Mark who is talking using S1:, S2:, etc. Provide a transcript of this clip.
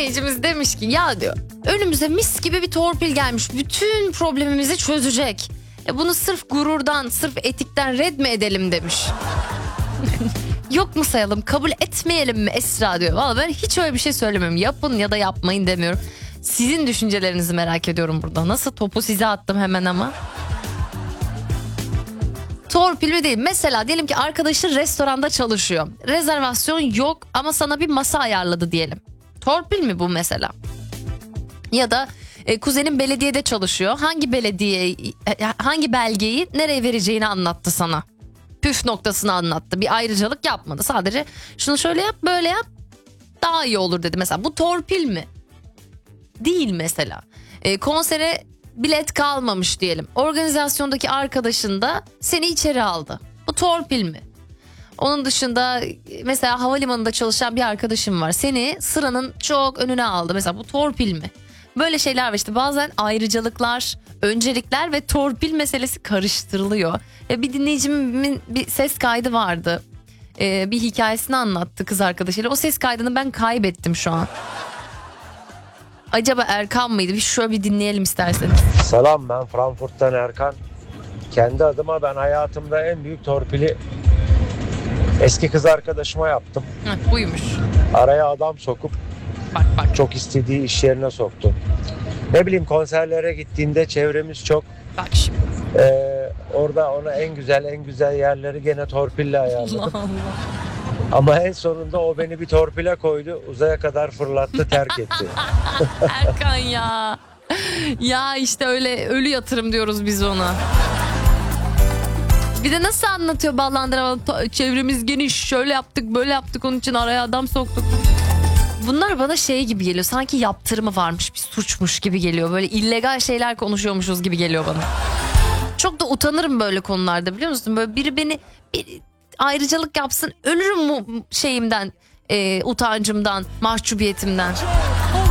S1: dinleyicimiz demiş ki ya diyor önümüze mis gibi bir torpil gelmiş. Bütün problemimizi çözecek. Bunu sırf gururdan, sırf etikten red mi edelim demiş. Yok mu sayalım, kabul etmeyelim mi Esra diyor. Vallahi ben hiç öyle bir şey söylemiyorum. Yapın ya da yapmayın demiyorum. Sizin düşüncelerinizi merak ediyorum burada. Nasıl topu size attım hemen ama. Torpil mi değil. Mesela diyelim ki arkadaşın restoranda çalışıyor. Rezervasyon yok ama sana bir masa ayarladı diyelim. Torpil mi bu mesela? Ya da kuzenin belediyede çalışıyor. Hangi belgeyi nereye vereceğini anlattı sana. Püf noktasını anlattı. Bir ayrıcalık yapmadı. Sadece şunu şöyle yap, böyle yap. Daha iyi olur dedi. Mesela bu torpil mi? Değil mesela. Konsere bilet kalmamış diyelim. Organizasyondaki arkadaşın da seni içeri aldı. Bu torpil mi? Onun dışında mesela havalimanında çalışan bir arkadaşım var. Seni sıranın çok önüne aldı. Mesela bu torpil mi? Böyle şeyler var işte, bazen ayrıcalıklar, öncelikler ve torpil meselesi karıştırılıyor. Bir dinleyicimin bir ses kaydı vardı. Bir hikayesini anlattı kız arkadaşıyla. O ses kaydını ben kaybettim şu an. Acaba Erkan mıydı? Bir şöyle bir dinleyelim isterseniz.
S2: Selam, ben Frankfurt'tan Erkan. Kendi adıma ben hayatımda en büyük torpili eski kız arkadaşıma yaptım.
S1: Buymuş.
S2: Araya adam sokup
S1: Bak.
S2: çok istediği iş yerine soktu. Ne bileyim, konserlere gittiğinde çevremiz çok.
S1: Bak şimdi.
S2: Orada ona en güzel yerleri gene torpille ayarladım.
S1: Allah Allah.
S2: Ama en sonunda o beni bir torpile koydu. Uzaya kadar fırlattı, terk etti.
S1: Erkan ya. Ya işte öyle ölü yatırım diyoruz biz ona. Bir de nasıl anlatıyor ballandıramalı, çevremiz geniş, şöyle yaptık böyle yaptık, onun için araya adam soktuk. Bunlar bana şey gibi geliyor, sanki yaptırımı varmış, bir suçmuş gibi geliyor. Böyle illegal şeyler konuşuyormuşuz gibi geliyor bana. Çok da utanırım böyle konularda, biliyor musun? Böyle biri beni bir ayrıcalık yapsın, ölürüm mu şeyimden, utancımdan, mahcubiyetimden.